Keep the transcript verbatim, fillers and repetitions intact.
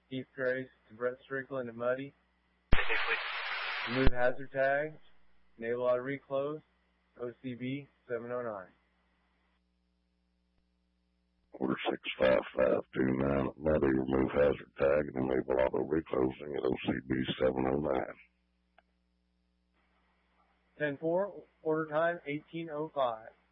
Keith Grace to Brett Strickland and Muddy. Remove hazard tags. Naval auto reclose. O C B seven oh nine. Order six five five two nine at Muddy, remove hazard tag and enable auto reclosing at O C B seven oh nine. ten four, order time eighteen oh five.